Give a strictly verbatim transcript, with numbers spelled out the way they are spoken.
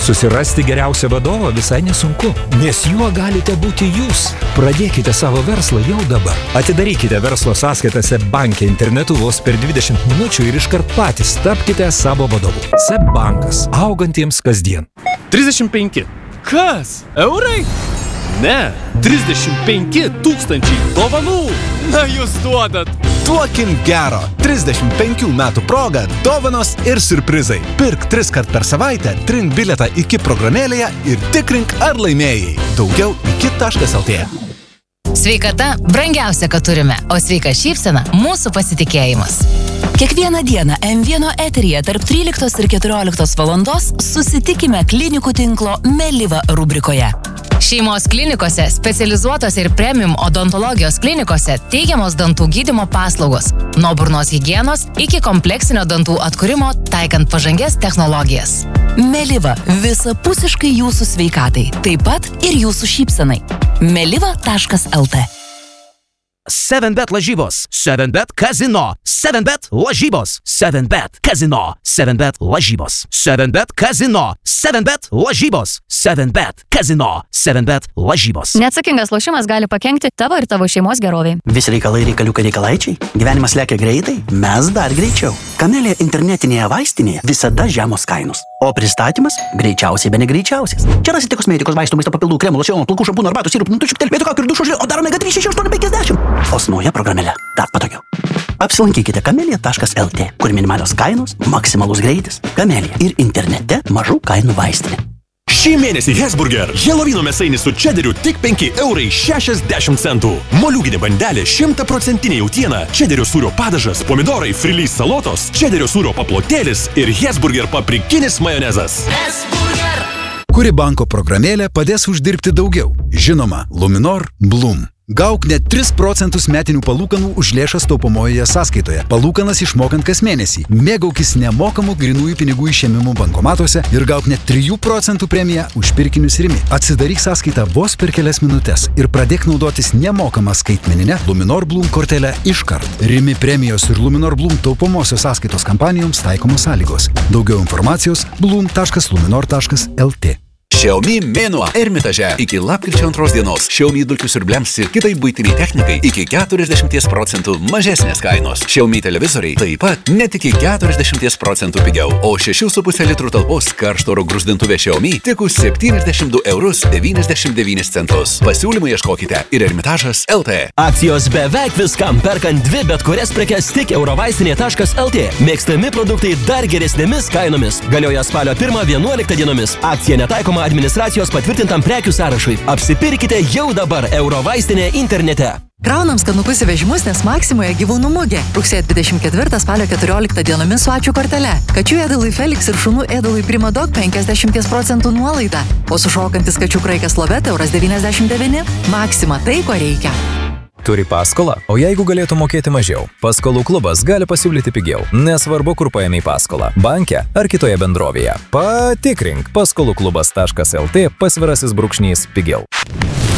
Susirasti geriausią vadovą visai nesunku, nes juo galite būti jūs. Pradėkite savo verslą jau dabar. Atidarykite verslo sąskaitą SEB banke internetu vos per dvidešimt minučių ir iškart patys tapkite savo vadovu. SEB bankas. Augantiems kasdien. trisdešimt penki. Kas? Eurai? Ne, trisdešimt penki tūkstančiai dovanų. Na, jūs duodat. Duokim gero. trisdešimt penkių metų proga dovanos ir siurprizai. Pirk tris kart per savaitę, trink bilietą iki programėlėje ir tikrink, ar laimėjai. Daugiau iki taškas lt. Sveikata brangiausia, ką turime, o sveika šypsena – mūsų pasitikėjimas. Kiekvieną dieną M vienas eteryje tarp tryliktos ir keturioliktos valandos susitikime klinikų tinklo Meliva rubrikoje. Šeimos klinikose, specializuotose ir premium odontologijos klinikose teigiamos dantų gydymo paslaugos, nuo burnos higienos iki kompleksinio dantų atkūrimo taikant pažangias technologijas. Meliva – visapusiškai jūsų sveikatai, taip pat ir jūsų šypsenai. meliva taškas lt. seven bet lažybos, seven bet kazino, seven bet lažybos, seven bet kazino, seven bet lažybos, seven bet kazino, seven bet lažybos, seven bet kazino, seven bet lažybos. Neatsakingas lošimas gali pakenkti tavo ir tavo šeimos geroviai. Visi reikalai reikaliukai reikalaičiai, gyvenimas lekia greitai, mes dar greičiau. Kamelija internetinėje vaistinėje visada žemos kainos, o pristatymas greičiausiai be negreičiausias. Čia rasite kosmetikos, vaistų, maisto papildų, kremų, locionų, plaukų, šampūnų, arbatų, sirupų, nutučių, telpėtų kakų ir dušo žilio, o dar omega trys šeši aštuoni penkiasdešimt. O su nauja programėle dar patogiau. Apsilankykite kamelija taškas lt, kur minimalios kainos, maksimalus greitis, kamelija ir internete mažų kainų vaistinė. Šį mėnesį Hesburger Helovino mėsainis su čederiu tik penki eurai šešiasdešimt centų. Moliūginė bandelė šimtaprocentinė jautiena, čederio sūrio padažas, pomidorai, frilys salotos, čederio sūrio paplotėlis ir Hesburger paprikinis majonezas. Hesburger! Kuri banko programėlė padės uždirbti daugiau? Žinoma, Luminor Bloom. Gauk net tris procentus metinių palūkanų už lėšas taupomojoje sąskaitoje. Palūkanas išmokant kas mėnesį. Mėgaukis nemokamų grinųjų pinigų išėmimų bankomatuose ir gauk net trijų procentų premiją už pirkinius Rimi. Atsidaryk sąskaitą vos per kelias minutės ir pradėk naudotis nemokamą skaitmeninę Luminor Bloom kortelę iškart. Rimi premijos ir Luminor Bloom taupomosios sąskaitos kampanijoms taikomos sąlygos. Daugiau informacijos bloom taškas luminor taškas lt. Xiaomi mėnuo Ermitaže iki lapkričio antros dienos. Xiaomi dulkių siurbliams ir kitai buitiniai technikai iki keturiasdešimt procentų mažesnės kainos. Xiaomi televizoriai taip pat net iki keturiasdešimt procentų pigiau. O šešių su puse litrų talpos karšto oro gruzdintuvė Xiaomi tik už septyniasdešimt du eurus devyniasdešimt devynis centus. Pasiūlymų ieškokite ir Ermitažas lt. Akcijos beveik viskam, perkant dvi bet kurias prekes tik eurovaistinė taškas lt. Mėgstami produktai dar geresnėmis kainomis. Galioja spalio pirmą vienuoliktą dienomis. Akcija netaikoma administracijos patvirtintam prekių sąrašui. Apsipirkite jau dabar eurovaistinė internete. Kraunam skanukus įvežimus, nes Maksimoje gyvūnų mugė. Rugsėjo dvidešimt ketvirtą spalio keturioliktą dienomis su ačiū kortele. Kačių ėdalui Felix ir šunų ėdalui Primadog penkiasdešimt procentų nuolaida. O sušokantis kačių kraikas Loveta euras devyniasdešimt devyni. Maksima tai, ko reikia. Turi paskolą? O jeigu galėtų mokėti mažiau? Paskolų klubas gali pasiūlyti pigiau. Nesvarbu, kur paėmei paskolą. Banke ar kitoje bendrovėje. Patikrink paskolų klubas taškas lt pasvirasis brūkšnys pigiau.